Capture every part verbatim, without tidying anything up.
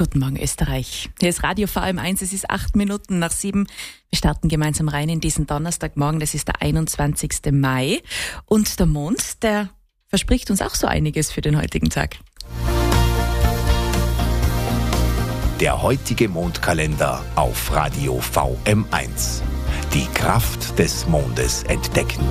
Guten Morgen Österreich. Hier ist Radio V M eins, es ist acht Minuten nach sieben. Wir starten gemeinsam rein in diesen Donnerstagmorgen, das ist der einundzwanzigsten Mai. Und der Mond, der verspricht uns auch so einiges für den heutigen Tag. Der heutige Mondkalender auf Radio V M eins. Die Kraft des Mondes entdecken.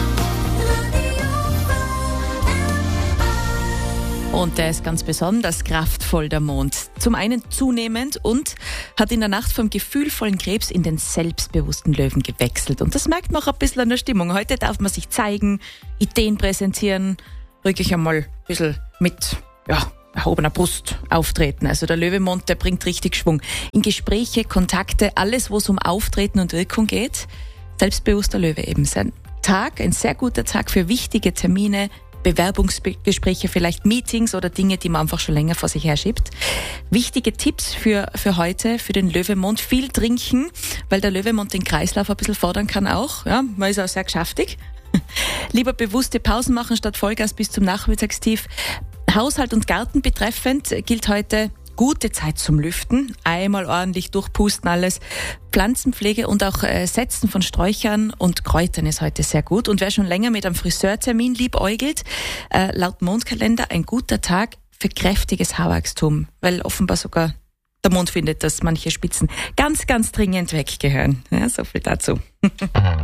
Und der ist ganz besonders kraftvoll, der Mond. Zum einen zunehmend und hat in der Nacht vom gefühlvollen Krebs in den selbstbewussten Löwen gewechselt. Und das merkt man auch ein bisschen an der Stimmung. Heute darf man sich zeigen, Ideen präsentieren, wirklich einmal ein bisschen mit ja, erhobener Brust auftreten. Also der Löwemond, der bringt richtig Schwung. In Gespräche, Kontakte, alles, wo es um Auftreten und Wirkung geht. Selbstbewusster Löwe eben. Sein Tag, ein sehr guter Tag für wichtige Termine, Bewerbungsgespräche, vielleicht Meetings oder Dinge, die man einfach schon länger vor sich herschiebt. Wichtige Tipps für, für heute, für den Löwemond. Viel trinken, weil der Löwemond den Kreislauf ein bisschen fordern kann auch. Ja, man ist auch sehr geschäftig. Lieber bewusste Pausen machen statt Vollgas bis zum Nachmittagstief. Haushalt und Garten betreffend gilt heute gute Zeit zum Lüften, einmal ordentlich durchpusten alles. Pflanzenpflege und auch äh, Setzen von Sträuchern und Kräutern ist heute sehr gut. Und wer schon länger mit einem Friseurtermin liebäugelt, äh, laut Mondkalender ein guter Tag für kräftiges Haarwachstum, weil offenbar sogar der Mond findet, dass manche Spitzen ganz, ganz dringend weggehören. Ja, so viel dazu.